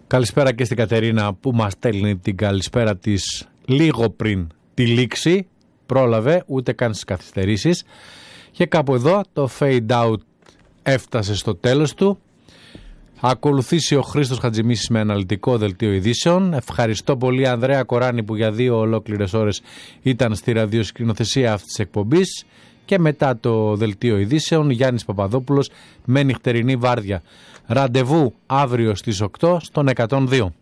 Καλησπέρα και στην Κατερίνα που μας στέλνει την καλησπέρα της λίγο πριν τη λήξη. Πρόλαβε ούτε καν στις καθυστερήσεις. Και κάπου εδώ το fade out έφτασε στο τέλος του. Ακολουθήσει ο Χρήστος Χατζημίσης με αναλυτικό δελτίο ειδήσεων. Ευχαριστώ πολύ Ανδρέα Κοράνη που για 2 ολόκληρες ώρες ήταν στη ραδιοσκηνοθεσία αυτής της εκπομπής. Και μετά το δελτίο ειδήσεων Γιάννης Παπαδόπουλος με νυχτερινή βάρδια. Ραντεβού αύριο στις 8 στον 102.